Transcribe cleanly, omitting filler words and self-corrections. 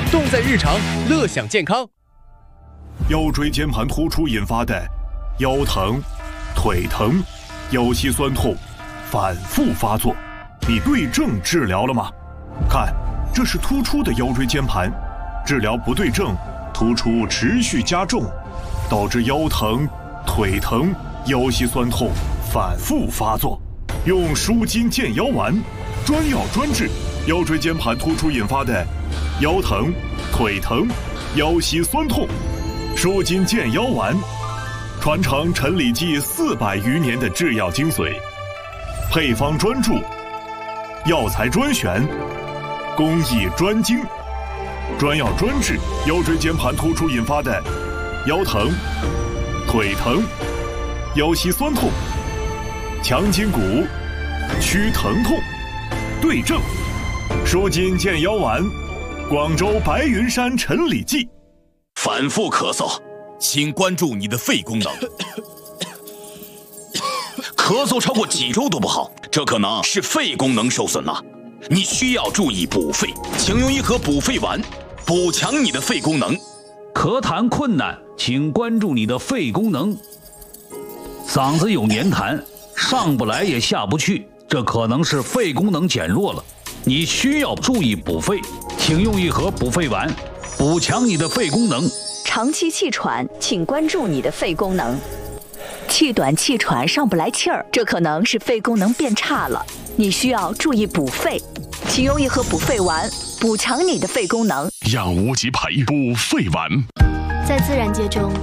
动在日常，乐享健康。 腰椎间盘突出引发的腰疼、腿疼、腰膝酸痛反复发作，你对症治疗了吗？看，这是突出的腰椎间盘，治疗不对症，突出持续加重，导致腰疼、腿疼、腰膝酸痛反复发作。用舒筋健腰丸，专药专治腰椎间盘突出引发的腰疼、腿疼、腰膝酸痛。舒筋健腰丸，传承陈李济400余年的制药精髓，配方专注，药材专选，工艺专精，专药专治腰椎间盘突出引发的腰疼、腿疼、腰膝酸痛，强筋骨，祛疼痛，对症。舒筋健腰丸，广州白云山陈李济。 反复咳嗽，请关注你的肺功能。咳嗽超过几周都不好，这可能是肺功能受损了。你需要注意补肺，请用一盒补肺丸，补强你的肺功能。 咳痰困难，请关注你的肺功能。嗓子有黏痰，上不来也下不去，这可能是肺功能减弱了。你需要注意补肺，请用一盒补肺丸，补强你的肺功能。 长期气喘，请关注你的肺功能。气短气喘上不来气儿，这可能是肺功能变差了，你需要注意补肺，请用一盒补肺丸，补强你的肺功能。 养无极培补肺丸。 在自然界中，